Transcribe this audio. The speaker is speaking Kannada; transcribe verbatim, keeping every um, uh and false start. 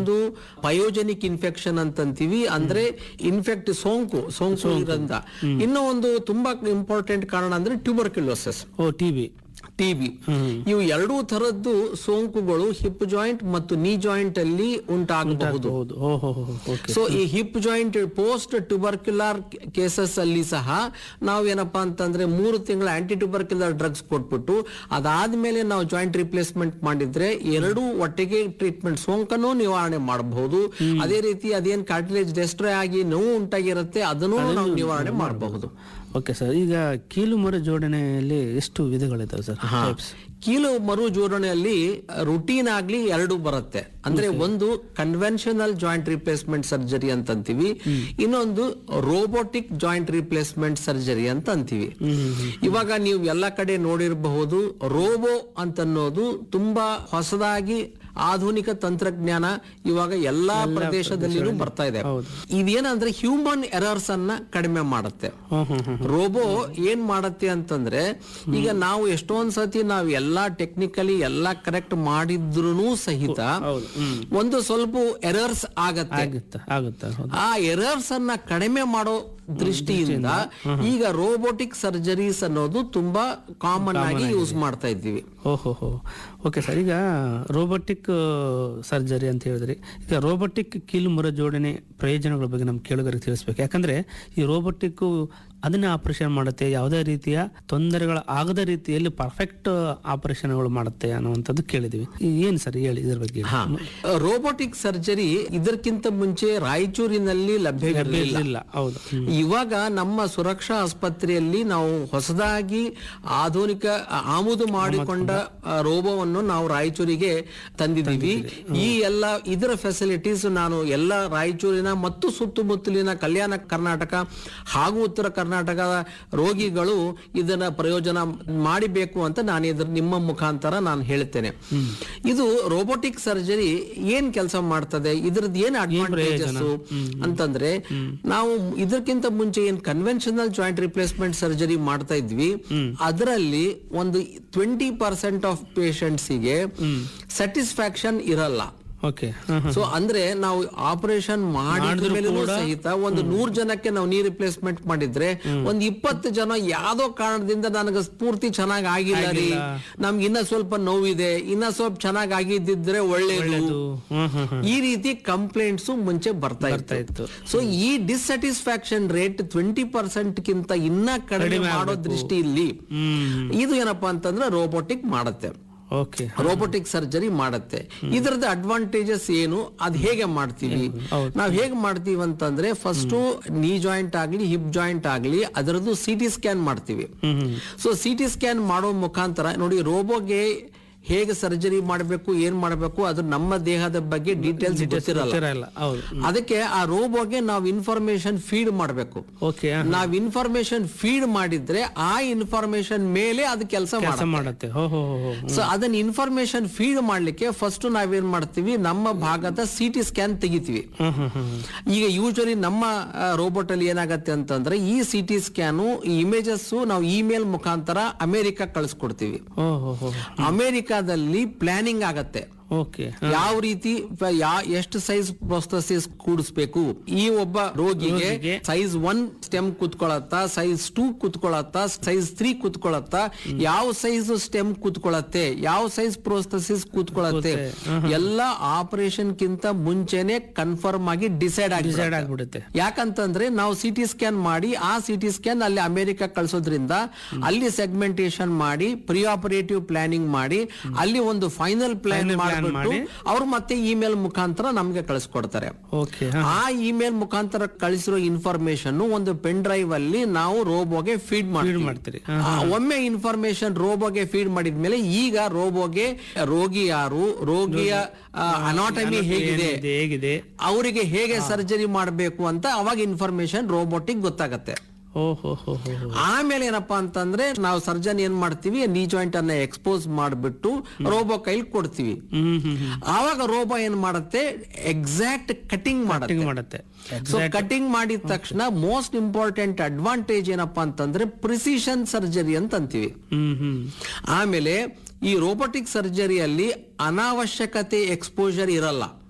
ಒಂದು ಪಯೋಜೆನಿಕ್ ಇನ್ಫೆಕ್ಷನ್ ಅಂತಂತೀವಿ, ಅಂದ್ರೆ ಇನ್ಫೆಕ್ಟ್ ಸೋಂಕು ಸೋಂಕು ಇರೋದ್ರಿಂದ. ಇನ್ನೂ ಒಂದು ತುಂಬಾ ಇಂಪಾರ್ಟೆಂಟ್ ಕಾರಣ ಅಂದ್ರೆ ಟ್ಯೂಬರ್ಕ್ಯುಲೋಸಿಸ್, ಓ ಟಿಬಿ ಟಿಬಿ. ಇವು ಎರಡೂ ತರದ್ದು ಸೋಂಕುಗಳು ಹಿಪ್ ಜಾಯಿಂಟ್ ಮತ್ತು ನೀ ಜಾಯಿಂಟ್ ಅಲ್ಲಿ ಉಂಟಾಗಬಹುದು. ಸೊ ಈ hip joint post tubercular cases ಅಲ್ಲಿ ಸಹ ನಾವು ಏನಪ್ಪಾ ಅಂತಂದ್ರೆ ಮೂರು ತಿಂಗಳ ಆಂಟಿ ಟ್ಯೂಬರ್ಕ್ಯುಲರ್ ಡ್ರಗ್ಸ್ ಕೊಟ್ಬಿಟ್ಟು ಅದಾದ್ಮೇಲೆ ನಾವು ಜಾಯಿಂಟ್ ರಿಪ್ಲೇಸ್ಮೆಂಟ್ ಮಾಡಿದ್ರೆ ಎರಡೂ ಒಟ್ಟಿಗೆ ಟ್ರೀಟ್ಮೆಂಟ್ ಸೋಂಕನ್ನು ನಿವಾರಣೆ ಮಾಡಬಹುದು. ಅದೇ ರೀತಿ ಅದೇನ್ ಕಾರ್ಟಿಲೇಜ್ ಡೆಸ್ಟ್ರಾಯ್ ಆಗಿ ನೋವು ಉಂಟಾಗಿರುತ್ತೆ ಅದನ್ನು ನಾವು ನಿವಾರಣೆ ಮಾಡಬಹುದು. ಓಕೆ ಸರ್, ಈಗ ಕೀಲು ಮರು ಜೋಡಣೆಯಲ್ಲಿ ಎಷ್ಟು ವಿಧಗಳಿದಾವೆ ಸರ್? ಕೀಲು ಮರು ಜೋಡಣೆಯಲ್ಲಿ ರುಟೀನ್ ಆಗ್ಲಿ ಎರಡು ಬರುತ್ತೆ. ಅಂದ್ರೆ ಒಂದು ಕನ್ವೆನ್ಷನಲ್ ಜಾಯಿಂಟ್ ರಿಪ್ಲೇಸ್ಮೆಂಟ್ ಸರ್ಜರಿ ಅಂತ ಅಂತೀವಿ, ಇನ್ನೊಂದು ರೋಬೋಟಿಕ್ ಜಾಯಿಂಟ್ ರಿಪ್ಲೇಸ್ಮೆಂಟ್ ಸರ್ಜರಿ ಅಂತ ಅಂತೀವಿ. ಇವಾಗ ನೀವು ಎಲ್ಲ ಕಡೆ ನೋಡಿರಬಹುದು, ರೋಬೋ ಅಂತನ್ನೋದು ತುಂಬಾ ಹೊಸದಾಗಿ ಆಧುನಿಕ ತಂತ್ರಜ್ಞಾನ ಇವಾಗ ಎಲ್ಲಾ ಪ್ರದೇಶದಲ್ಲಿನೂ ಬರ್ತಾ ಇದೆ. ಇದೇನಂದ್ರೆ ಹ್ಯೂಮನ್ ಎರರ್ಸ್ ಅನ್ನ ಕಡಿಮೆ ಮಾಡುತ್ತೆ. ರೋಬೋ ಏನ್ ಮಾಡತ್ತೆ ಅಂತಂದ್ರೆ, ಈಗ ನಾವು ಎಷ್ಟೊಂದ್ ಸತಿ ನಾವು ಎಲ್ಲಾ ಟೆಕ್ನಿಕಲಿ ಎಲ್ಲಾ ಕರೆಕ್ಟ್ ಮಾಡಿದ್ರು ಸಹಿತ ಒಂದು ಸ್ವಲ್ಪ ಎರರ್ಸ್ ಆಗತ್ತೆ. ಆ ಎರರ್ಸ್ ಅನ್ನ ಕಡಿಮೆ ಮಾಡೋ ದೃಷ್ಟಿಯಿಂದ ಈಗ ರೋಬೋಟಿಕ್ ಸರ್ಜರೀಸ್ ಅನ್ನೋದು ತುಂಬಾ ಕಾಮನ್ ಆಗಿ ಯೂಸ್ ಮಾಡ್ತಾ ಇದ್ದೀವಿ. ಓಹೋ, ಓಕೆ ಸರ್. ಈಗ ರೋಬೋಟಿಕ್ ಸರ್ಜರಿ ಅಂತ ಹೇಳಿದ್ರಿ, ಈಗ ರೋಬೋಟಿಕ್ ಕೀಲು ಮುರ ಜೋಡಣೆ ಪ್ರಯೋಜನಗಳ ಬಗ್ಗೆ ನಮ್ಗೆ ಕೇಳುಗರಿಗೆ ತಿಳಿಸ್ಬೇಕು. ಯಾಕಂದ್ರೆ ಈ ರೋಬೋಟಿಕ್ ಅದನ್ನೇ ಆಪರೇಷನ್ ಮಾಡುತ್ತೆ, ಯಾವುದೇ ರೀತಿಯ ತೊಂದರೆಗಳ ಆಗದ ರೀತಿಯಲ್ಲಿ ಪರ್ಫೆಕ್ಟ್ ಆಪರೇಷನ್ಗಳು ಮಾಡುತ್ತೆ ಅನ್ನುವಂಥದ್ದು ಕೇಳಿದ್ವಿ. ಏನ್ ಸರ್ ಹೇಳಿ ಇದ್ರ ಬಗ್ಗೆ. ರೋಬೋಟಿಕ್ ಸರ್ಜರಿ ಇದಕ್ಕಿಂತ ಮುಂಚೆ ರಾಯಚೂರಿನಲ್ಲಿ ಲಭ್ಯವಿರಲಿಲ್ಲ. ಹೌದು. ಇವಾಗ ನಮ್ಮ ಸುರಕ್ಷಾ ಆಸ್ಪತ್ರೆಯಲ್ಲಿ ನಾವು ಹೊಸದಾಗಿ ಆಧುನಿಕ ಆಮದು ಮಾಡಿಕೊಂಡ ರೋಬೋವನ್ನು ನಾವು ರಾಯಚೂರಿಗೆ ತಂದಿದ್ದೀವಿ. ಈ ಎಲ್ಲ ಇದರ ಫೆಸಿಲಿಟೀಸ್ ನಾನು ಎಲ್ಲ ರಾಯಚೂರಿನ ಮತ್ತು ಸುತ್ತಮುತ್ತಲಿನ ಕಲ್ಯಾಣ ಕರ್ನಾಟಕ ಹಾಗೂ ಉತ್ತರ ಕರ್ನಾಟಕದ ರೋಗಿಗಳು ಇದನ್ನ ಪ್ರಯೋಜನ ಮಾಡಬೇಕು ಅಂತ ನಾನು ಇದ್ರ ನಿಮ್ಮ ಮುಖಾಂತರ ನಾನು ಹೇಳ್ತೇನೆ. ಇದು ರೋಬೋಟಿಕ್ ಸರ್ಜರಿ ಏನ್ ಕೆಲಸ ಮಾಡ್ತದೆ, ಇದ್ರದ್ದು ಏನ್ ಅಡ್ವಾಂಟೇಜಸ್ ಅಂತಂದ್ರೆ, ನಾವು ಇದಕ್ಕಿಂತ ಮುಂಚೆ ಏನ್ ಕನ್ವೆನ್ಷನಲ್ ಜಾಯಿಂಟ್ ರಿಪ್ಲೇಸ್ಮೆಂಟ್ ಸರ್ಜರಿ ಮಾಡ್ತಾ ಇದ್ವಿ, ಅದರಲ್ಲಿ ಒಂದು ಟ್ವೆಂಟಿ ಪರ್ಸೆಂಟ್ ಆಫ್ ಪೇಷಂಟ್ಸ್ ಗೆ ಸ್ಯಾಟಿಸ್ಫ್ಯಾಕ್ಷನ್ ಇರಲ್ಲ. ಸೊ ಅಂದ್ರೆ ನಾವು ಆಪರೇಷನ್ ಮಾಡಿದ ಮೇಲೂ ಸಹಿತ ಒಂದು ನೂರ್ ಜನಕ್ಕೆ ನಾವು ನೀ ರಿಪ್ಲೇಸ್ಮೆಂಟ್ ಮಾಡಿದ್ರೆ ಒಂದ್ ಇಪ್ಪತ್ತು ಜನ ಯಾವ್ದೋ ಕಾರಣದಿಂದ ನನಗೆ ಸ್ಫೂರ್ತಿ ಚೆನ್ನಾಗ್ ಆಗಿಲ್ಲ ರೀ, ನಮ್ಗೆ ಇನ್ನ ಸ್ವಲ್ಪ ನೋವಿದೆ, ಇನ್ನ ಸ್ವಲ್ಪ ಚೆನ್ನಾಗ್ ಆಗಿದ್ದಿದ್ರೆ ಒಳ್ಳೇದು, ಈ ರೀತಿ ಕಂಪ್ಲೇಂಟ್ಸ್ ಮುಂಚೆ ಬರ್ತಾ ಇತ್ತು. ಸೊ ಈ ಡಿಸ್ಸ್ಯಾಟಿಸ್ಫ್ಯಾಕ್ಷನ್ ರೇಟ್ ಟ್ವೆಂಟಿ ಪರ್ಸೆಂಟ್ ಗಿಂತ ಇನ್ನ ಕಡಿಮೆ ಮಾಡೋ ದೃಷ್ಟಿಯಲ್ಲಿ ಇದು ಏನಪ್ಪಾ ಅಂತಂದ್ರೆ ರೋಬೋಟಿಕ್ ಮಾಡುತ್ತೆ, ರೋಬೋಟಿಕ್ ಸರ್ಜರಿ ಮಾಡುತ್ತೆ. ಇದರದ ಅಡ್ವಾಂಟೇಜಸ್ ಏನು, ಅದ್ ಹೇಗೆ ಮಾಡ್ತೀವಿ, ನಾವ್ ಹೇಗ್ ಮಾಡ್ತೀವಿ ಅಂತಂದ್ರೆ, ಫಸ್ಟ್ ನೀ ಜಾಯಿಂಟ್ ಆಗ್ಲಿ ಹಿಪ್ ಜಾಯಿಂಟ್ ಆಗ್ಲಿ ಅದರದ್ದು ಸಿಟಿ ಸ್ಕ್ಯಾನ್ ಮಾಡ್ತೀವಿ. ಸೊ ಸಿಟಿ ಸ್ಕ್ಯಾನ್ ಮಾಡೋ ಮುಖಾಂತರ ನೋಡಿ, ರೋಬೋಗೆ ಹೇಗೆ ಸರ್ಜರಿ ಮಾಡಬೇಕು ಏನ್ ಮಾಡಬೇಕು ಅದು ನಮ್ಮ ದೇಹದ ಬಗ್ಗೆ ಡೀಟೇಲ್ಸ್ ಗೊತ್ತಿರಲ್ಲ. ಅದಕ್ಕೆ ಆ ರೋಬೋಗೆ ನಾವು ಇನ್ಫಾರ್ಮೇಶನ್ ಫೀಡ್ ಮಾಡಬೇಕು. ನಾವ್ ಇನ್ಫಾರ್ಮೇಶನ್ ಫೀಡ್ ಮಾಡಿದ್ರೆ ಆ ಇನ್ಫಾರ್ಮೇಶನ್ ಮೇಲೆ ಅದು ಕೆಲಸ ಮಾಡುತ್ತೆ. ಸೊ ಅದನ್ನ ಇನ್ಫಾರ್ಮೇಶನ್ ಫೀಡ್ ಮಾಡ್ಲಿಕ್ಕೆ ಫಸ್ಟ್ ನಾವೇನ್ ಮಾಡ್ತೀವಿ, ನಮ್ಮ ಭಾಗದ ಸಿಟಿ ಸ್ಕ್ಯಾನ್ ತೆಗಿತೀವಿ. ಈಗ ಯೂಶಲಿ ನಮ್ಮ ರೋಬೋಟ್ ಅಲ್ಲಿ ಏನಾಗತ್ತೆ ಅಂತಂದ್ರೆ, ಈ ಸಿಟಿ ಸ್ಕ್ಯಾನು ಇಮೇಜಸ್ ನಾವು ಇಮೇಲ್ ಮುಖಾಂತರ ಅಮೆರಿಕ ಕಳಿಸ್ಕೊಡ್ತೀವಿ. ಅಮೆರಿಕ ಪ್ಲಾನಿಂಗ್ ಆಗತ್ತೆ, ಯಾವ ರೀತಿ ಎಷ್ಟು ಸೈಜ್ ಪ್ರೊಸ್ಥೆಸಿಸ್ ಕೂಡಿಸ್ಬೇಕು, ಈ ಒಬ್ಬ ರೋಗಿಗೆ size one stem ಕುತ್ಕೊಳತ್ತಾ, size two ಕುತ್ಕೊಳತ್ತಾ, size three ಕುತ್ಕೊಳತ್ತಾ, ಯಾವ ಸೈಜ್ ಸ್ಟೆಮ್ ಕುತ್ಕೊಳತ್ತೆ, ಯಾವ ಸೈಜ್ ಪ್ರೊಸ್ಥೆಸಿಸ್ ಕೂತ್ಕೊಳತ್ತೆ, ಎಲ್ಲ ಆಪರೇಷನ್ ಕಿಂತ ಮುಂಚೆನೆ ಕನ್ಫರ್ಮ್ ಆಗಿ ಡಿಸೈಡ್ ಆಗಿಬಿಡುತ್ತೆ. ಯಾಕಂತಂದ್ರೆ ನಾವು ಸಿಟಿ ಸ್ಕ್ಯಾನ್ ಮಾಡಿ ಆ ಸಿಟಿ ಸ್ಕ್ಯಾನ್ ಅಲ್ಲಿ ಅಮೆರಿಕ ಕಳಿಸೋದ್ರಿಂದ ಅಲ್ಲಿ ಸೆಗ್ಮೆಂಟೇಶನ್ ಮಾಡಿ ಪ್ರಿ ಆಪರೇಟಿವ್ ಪ್ಲಾನಿಂಗ್ ಮಾಡಿ ಅಲ್ಲಿ ಒಂದು ಫೈನಲ್ ಪ್ಲಾನ್ ಮಾಡಿ ಅವ್ರು ಮತ್ತೆ ಇಮೇಲ್ ಮುಖಾಂತರ ನಮ್ಗೆ ಕಳಿಸ್ಕೊಡ್ತಾರೆ. ಆ ಇಮೇಲ್ ಮುಖಾಂತರ ಕಳಿಸಿರೋ ಇನ್ಫಾರ್ಮೇಶನ್ ಒಂದು ಪೆನ್ ಡ್ರೈವ್ ಅಲ್ಲಿ ನಾವು ರೋಬೋಗೆ ಫೀಡ್ ಮಾಡ್ತೀವಿ. ಒಮ್ಮೆ ಇನ್ಫಾರ್ಮೇಶನ್ ರೋಬೋಗೆ ಫೀಡ್ ಮಾಡಿದ್ಮೇಲೆ ಈಗ ರೋಬೋಗೆ ರೋಗಿ ಯಾರು, ರೋಗಿಯ ಅನಾಟಮಿ ಹೇಗಿದೆ, ಅವರಿಗೆ ಹೇಗೆ ಸರ್ಜರಿ ಮಾಡಬೇಕು ಅಂತ ಅವಾಗ ಇನ್ಫಾರ್ಮೇಶನ್ ರೋಬೋಟಿಕ್ ಗೊತ್ತಾಗತ್ತೆ. ಆಮೇಲೆ ಏನಪ್ಪಾ ಅಂತಂದ್ರೆ, ನಾವು ಸರ್ಜನ್ ಏನ್ ಮಾಡ್ತೀವಿ, ನೀ ಜಾಯಿಂಟ್ ಅನ್ನ ಎಕ್ಸ್ಪೋಸ್ ಮಾಡ್ಬಿಟ್ಟು ರೋಬೋ ಕೈಲಿ ಕೊಡ್ತೀವಿ. ಆವಾಗ ರೋಬೋ ಏನ್ ಮಾಡುತ್ತೆ, ಎಕ್ಸಾಕ್ಟ್ ಕಟಿಂಗ್ ಮಾಡುತ್ತೆ. ಸೊ ಕಟಿಂಗ್ ಮಾಡಿದ ತಕ್ಷಣ ಮೋಸ್ಟ್ ಇಂಪಾರ್ಟೆಂಟ್ ಅಡ್ವಾಂಟೇಜ್ ಏನಪ್ಪಾ ಅಂತಂದ್ರೆ ಪ್ರಿಸಿಷನ್ ಸರ್ಜರಿ ಅಂತ ಅಂತೀವಿ. ಆಮೇಲೆ ಈ ರೋಬೋಟಿಕ್ ಸರ್ಜರಿಯಲ್ಲಿ ಅನಾವಶ್ಯಕತೆ ಎಕ್ಸ್ಪೋಜರ್ ಇರಲ್ಲ.